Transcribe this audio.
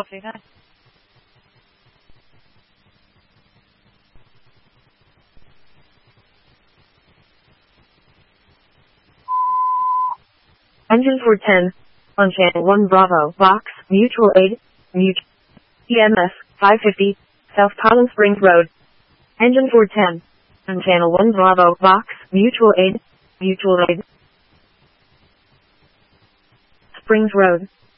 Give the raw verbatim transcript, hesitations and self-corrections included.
Freiheit. Engine for ten. On channel one Bravo, Box, Mutual Aid, Mutual. E M S, five fifty, South Collins Springs Road. Engine for ten. On channel one Bravo, Box, Mutual Aid, Mutual Aid. Springs Road.